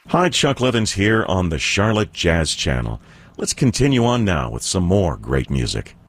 Hi, Chuck Levins here on the Charlotte Jazz Channel. Let's continue on now with some more great music.